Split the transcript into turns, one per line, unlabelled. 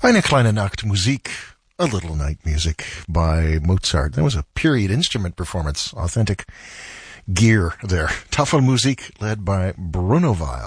Eine kleine Nachtmusik, a little night music by Mozart. That was a period instrument performance, authentic gear there. Tafelmusik led by Bruno Weil.